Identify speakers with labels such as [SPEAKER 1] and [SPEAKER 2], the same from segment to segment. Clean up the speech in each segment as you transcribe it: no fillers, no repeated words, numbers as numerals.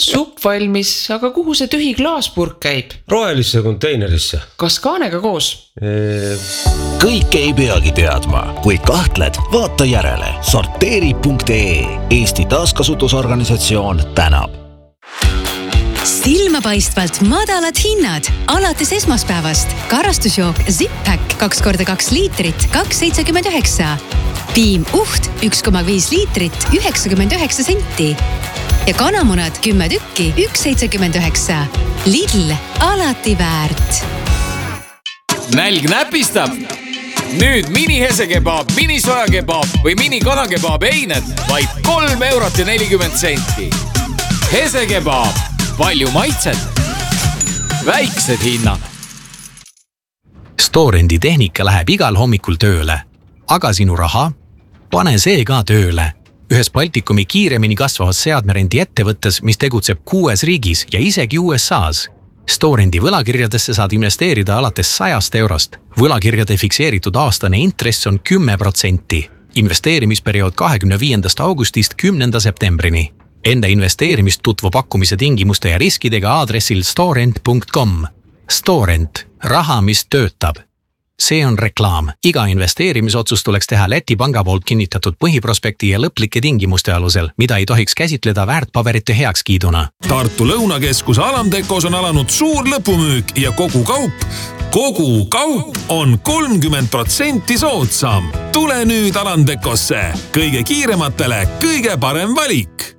[SPEAKER 1] Supp valmis, aga kuhu see tühi klaaspurk käib?
[SPEAKER 2] Rohelisse konteinerisse.
[SPEAKER 1] Kas kaanega koos?
[SPEAKER 3] Kõike ei peagi teadma. Kui kahtled, vaata järele. Sorteeri.ee. Eesti taaskasutusorganisatsioon tänab.
[SPEAKER 4] Silmapaistvalt madalad hinnad alates esmaspäevast. Karastusjook Zip-Pack 2x2 liitrit 2,79. Piim Uht 1,5 liitrit 99 senti. Ja kanamunad 10 tükki 1,79. Lidl alati väärt.
[SPEAKER 5] Nälg näpistab. Nüüd mini-hesekebab, mini-sojakebab või mini-kanakebab eined vaid 3,40 €. Hesekebab. Palju maitset. Väiksed hinnad.
[SPEAKER 6] Storendi tehnika läheb igal hommikul tööle. Aga sinu raha? Pane see ka tööle. Ühes Baltikumi kiiremini kasvavas seadmerendi ettevõttes, mis tegutseb 6 riigis ja isegi USA's. Storendi võlakirjadesse saad investeerida alates 100 €. Võlakirjade fikseeritud aastane intress on 10%. Investeerimisperiood 25. augustist 10. septembrini. Enda investeerimist tutvu pakkumise tingimuste ja riskidega aadressil storent.com. Storent. Raha, mis töötab. See on reklaam. Iga investeerimisotsust tuleks teha Läti panga poolt kinnitatud põhiprospekti ja lõplike tingimuste alusel, mida ei tohiks käsitleda väärtpaberite heakskiiduna.
[SPEAKER 7] Tartu Lõunakeskuse Alamtekos on alanud suur lõpumüük ja kogu kaup on 30% soodsam. Tule nüüd Alamtekosse. Kõige kiirematele kõige parem valik.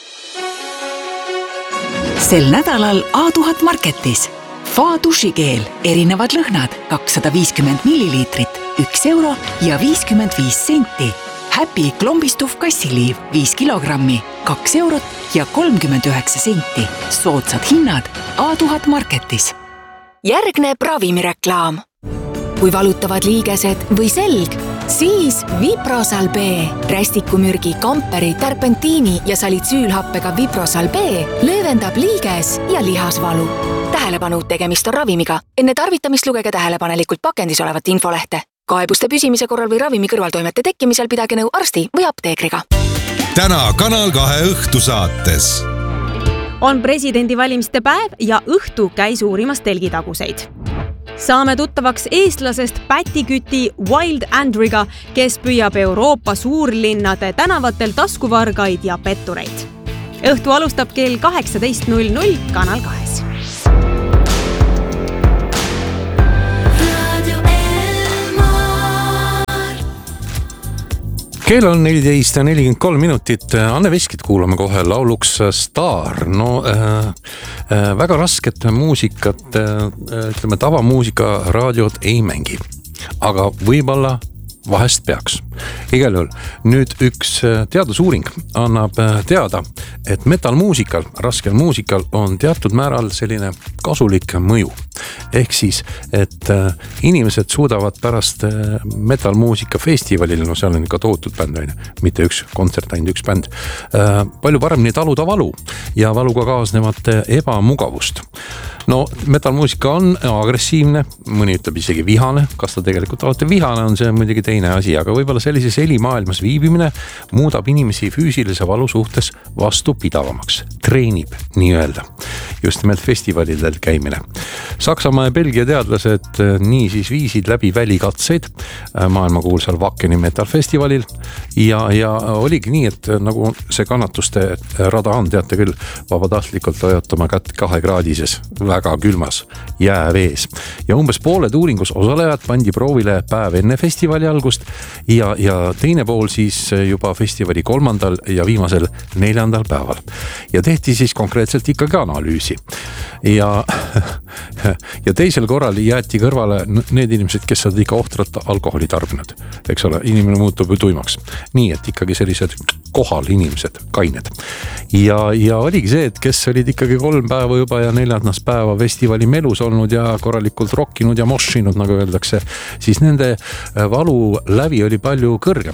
[SPEAKER 8] Sel nädalal A1000 Marketis. Fa dušikeel, erinevad lõhnad, 250 milliliitrit, 1 € ja 55 senti. Happy klombistuv kassiliiv, 5 kilogrammi, 2 € ja 39 senti. Soodsad hinnad A1000 Marketis.
[SPEAKER 9] Järgneb ravimireklaam. Kui valutavad liigesed või selg, siis Viprosal B. Rästikumürgi, kamperi, terpentiini ja salitsüülhappega Viprosal B löövendab liiges ja lihasvalu. Tähelepanu, tegemist on ravimiga. Enne tarvitamist lugege tähelepanelikult pakendis olevat infolehte. Kaebuste püsimise korral või ravimi kõrvaltoimete tekkimisel pidage nõu arsti või apteekriga.
[SPEAKER 10] Täna Kanal 2 õhtusaates.
[SPEAKER 11] On presidendivalimiste päev ja õhtu käis uurimas telgitaguseid. Saame tuttavaks eestlasest Pätiküti Wild Andriga, kes püüab Euroopa suurlinnade tänavatel taskuvargaid ja pettureid. Õhtu alustab kell 18.00 Kanal 2.
[SPEAKER 12] Kell on 14:43 minutit. Anne Veskit kuulame kohe lauluks Staar. No väga rasket muusikat, ütleme tavamuusika raadiot ei mängi. Aga võib-olla vahest peaks. Igal juhul nüüd üks teadusuuring annab teada, et metalmuusikal, raskel muusikal on teatud määral selline kasulik mõju. Ehk siis, et inimesed suudavad pärast metalmuusika festivalil, no seal on ikka tohutud bänd, mitte üks kontsert, ainult üks bänd, palju paremini taluda valu ja valuga kaasnevat ebamugavust. No metalmuusika on agressiivne, mõni ütleb isegi vihane, kas ta tegelikult alati vihane on, see on muidugi teine asi, aga võib-olla sellises helimaailmas viibimine muudab inimesi füüsilise valu suhtes vastupidavamaks, treenib nii öelda, just nimelt festivalidel käimine. Saksamaa ja Belgia teadlased nii siis viisid läbi välikatseid maailmakuulsal Wackeni metalfestivalil ja oligi nii, et nagu see kannatuste rada on, teate küll, vabatahtlikult hoiad oma kätt 2 kraadises väga külmas jäävees. Ja umbes pooled uuringus osalejad pandi proovile päev enne festivali algust ja teine pool siis juba festivali 3. ja viimasel 4. päeval. Ja tehti siis konkreetselt ikkagi analüüsi. Ja teisel korral jäeti kõrvale need inimesed, kes on ikka ohtrat alkoholi tarbinud. Eks ole, inimene muutub ju tuimaks. Nii, et ikkagi sellised kohal inimesed, kained. Ja oligi see, et kes olid ikkagi 3 päeva juba ja 4. päeva festivali melus olnud ja korralikult rokkinud ja moshinud, nagu öeldakse, siis nende valu lävi oli palju kõrgem.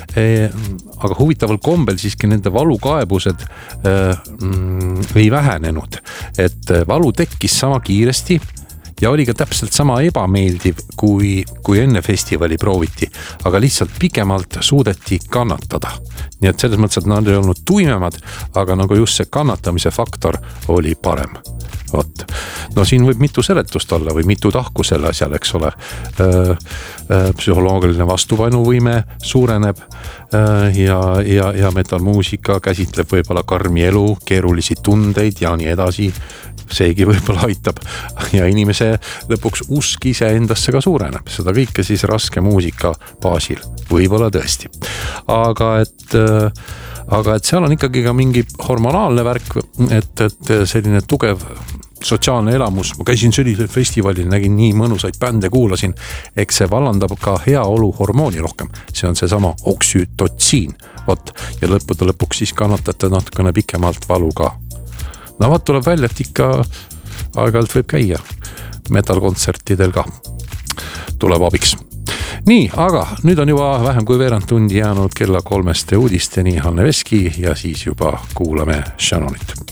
[SPEAKER 12] Aga huvitaval kombel siiski nende valukaebused ei vähenenud. Et valu tekkis sama kiiresti ja oli ka täpselt sama ebameeldiv, kui enne festivali prooviti, aga lihtsalt pikemalt suudeti kannatada. Nii et selles mõttes, et nad ei olnud tuimemad, aga nagu just see kannatamise faktor oli parem. Vot. No siin võib mitu seletust olla või mitu tahku selle asjal, eks ole. Psühholoogiline vastupainuvõime suureneb ja metallmuusika käsitleb võib-olla karmi elu, keerulisi tundeid ja nii edasi. Seegi võib-olla aitab ja inimese lõpuks usk ise endasse ka suureneb. Seda kõike siis raske muusika baasil. Võib-olla tõesti. Aga et seal on ikkagi ka mingi hormonaalne värk, et selline tugev sotsiaalne elamus, ma käisin sellisel festivalil, nägin nii mõnusaid bände, kuulasin, eks see vallandab ka heaolu hormooni rohkem. See on see sama oksütotsiin. Vot, ja lõpuks siis kannatate natukene pikemalt valu ka. No vaat tuleb välja, et ikka aeg-ajalt võib käia metalkontsertidel ka. Tuleb abiks. Nii, aga nüüd on juba vähem kui veerand tundi jäänud kella 3 uudisteni Hanne Veski ja siis juba kuulame Shannonit.